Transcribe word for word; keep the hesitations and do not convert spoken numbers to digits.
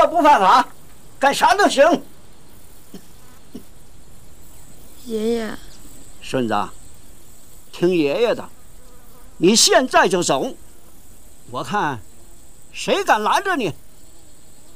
不犯法，干啥都行。 爷爷， 顺子，听爷爷的，你现在就走，我看谁敢拦着你。